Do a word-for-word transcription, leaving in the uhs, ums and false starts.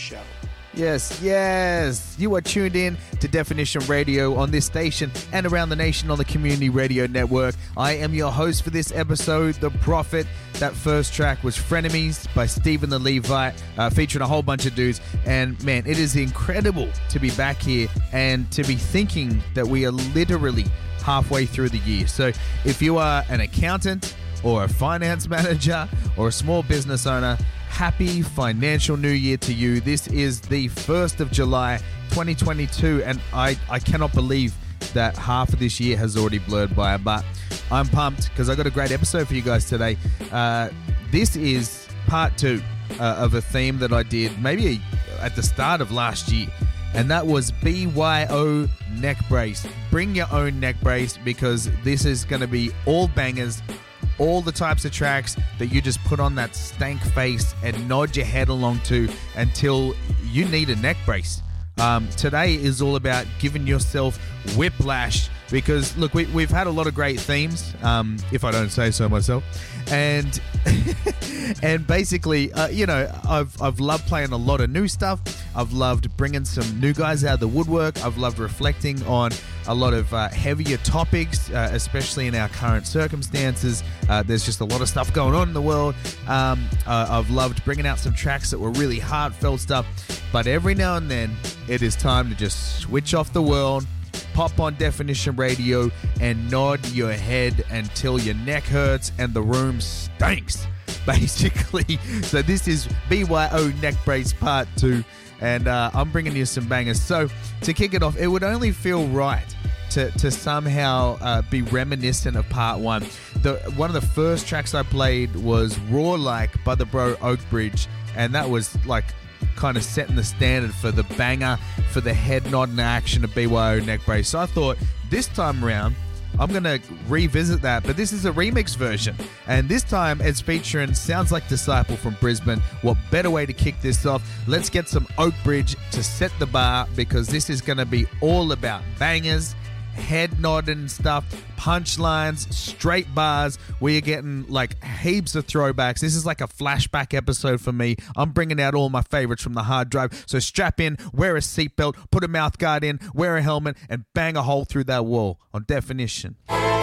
show. Yes, yes. You are tuned in to Definition Radio on this station and around the nation on the Community Radio Network. I am your host for this episode, The Prophet. That first track was Frenemies by Stephen the Levite, uh, featuring a whole bunch of dudes. And man, it is incredible to be back here and to be thinking that we are literally halfway through the year. So if you are an accountant or a finance manager or a small business owner, happy financial new year to you. This is the first of July twenty twenty-two, and I, I cannot believe that half of this year has already blurred by, but I'm pumped because I got a great episode for you guys today. Uh, this is part two uh, of a theme that I did maybe at the start of last year, and that was B Y O neck brace. Bring your own neck brace because this is going to be all bangers, all the types of tracks that you just put on that stank face and nod your head along to until you need a neck brace. Um, today is all about giving yourself whiplash because, look, we, we've had a lot of great themes, um, if I don't say so myself, and and basically, uh, you know, I've I've loved playing a lot of new stuff. I've loved bringing some new guys out of the woodwork. I've loved reflecting on a lot of uh, heavier topics, uh, especially in our current circumstances. Uh, there's just a lot of stuff going on in the world. Um, uh, I've loved bringing out some tracks that were really heartfelt stuff. But every now and then, it is time to just switch off the world, pop on Definition Radio, and nod your head until your neck hurts and the room stinks, basically. So this is B Y O Neck Brace Part two. And uh, I'm bringing you some bangers. So to kick it off, it would only feel right to, to somehow uh, be reminiscent of part one. The one of the first tracks I played was Raw Like by the bro Oakbridge, and that was like kind of setting the standard for the banger, for the head nodding action of B Y O Neck Brace. So I thought this time around, I'm going to revisit that, but this is a remix version. And this time it's featuring Sounds Like Disciple from Brisbane. What better way to kick this off? Let's get some Oakbridge to set the bar because this is going to be all about bangers, head nodding stuff, punchlines, straight bars. We are getting like heaps of throwbacks. This is like a flashback episode for me. I'm bringing out all my favorites from the hard drive. So strap in, wear a seatbelt, put a mouth guard in, wear a helmet, and bang a hole through that wall on Definition.